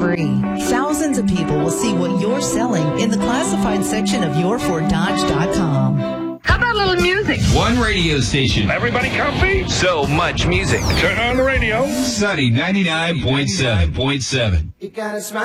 free. Thousands of people will see what you're selling in the classified section of yourforddodge.com. How about a little music? One radio station. Everybody comfy? So much music. Turn on the radio. Sunny 99.7. You gotta smile.